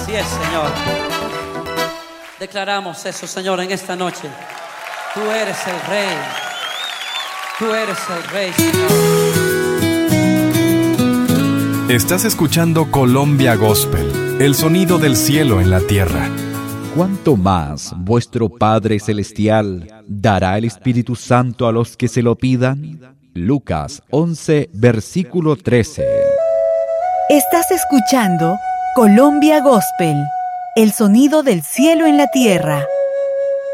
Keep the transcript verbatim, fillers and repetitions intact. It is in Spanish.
Así es, Señor. Declaramos eso, Señor, en esta noche. Tú eres el Rey. Tú eres el Rey, Señor. Estás escuchando Colombia Gospel, el sonido del cielo en la tierra. ¿Cuánto más vuestro Padre Celestial dará el Espíritu Santo a los que se lo pidan? Lucas once, versículo trece. Estás escuchando Colombia Gospel, el sonido del cielo en la tierra.